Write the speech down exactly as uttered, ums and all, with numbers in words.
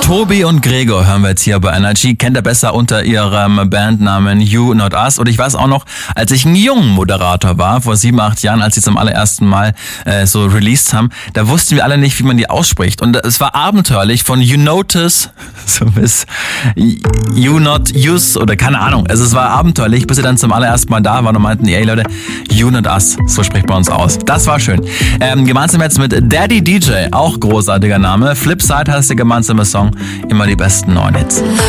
Tobi und Gregor hören wir jetzt hier bei Energy. Kennt ihr besser unter ihrem Bandnamen You Not Us. Und ich weiß auch noch, als ich ein junger Moderator war, vor sieben, acht Jahren, als sie zum allerersten Mal äh, so released haben, da wussten wir alle nicht, wie man die ausspricht. Und es war abenteuerlich von You Notice so bis You Not Use oder keine Ahnung. Also es war abenteuerlich, bis sie dann zum allerersten Mal da waren und meinten, ey Leute, You Not Us, so spricht man uns aus. Das war schön. Ähm, gemeinsam jetzt mit Daddy D J, auch großartiger Name. Flipside heißt der gemeinsame Song. Immer die besten neuen Hits.